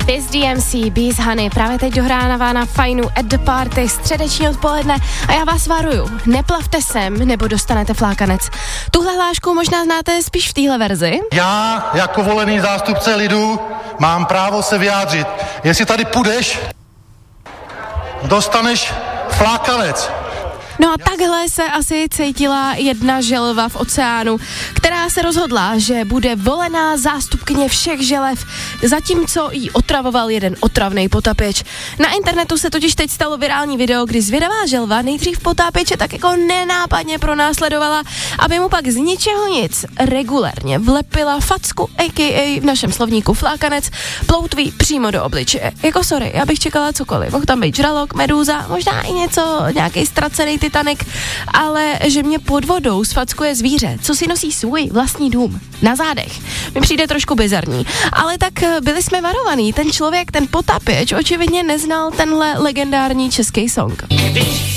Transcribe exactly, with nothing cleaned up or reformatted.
This D M C, Bees Honey, právě teď dohrává na fajnu at the party, středeční odpoledne a já vás varuju, neplavte sem, nebo dostanete flákanec. Tuhle hlášku možná znáte spíš v téhle verzi. Já, jako volený zástupce lidu, mám právo se vyjádřit. Jestli tady půjdeš, dostaneš flákanec. No a takhle se asi cítila jedna želva v oceánu, která se rozhodla, že bude volená zástupkyně všech želev, zatímco jí otravoval jeden otravný potápěč. Na internetu se totiž teď stalo virální video, kdy zvědavá želva nejdřív potápěče tak jako nenápadně pronásledovala, aby mu pak z ničeho nic regulérně vlepila facku, a k a v našem slovníku flákanec, ploutví přímo do obličeje. Jako sorry, já bych čekala cokoliv. Mohl tam být žralok, medúza, možná i něco, nějaký ztracený Titanic, ale že mě pod vodou sfackuje zvíře, co si nosí svůj vlastní dům na zádech. Mi přijde trošku bizarní, ale tak byli jsme varovaní. Ten člověk, ten potápěč, očividně neznal tenhle legendární český song.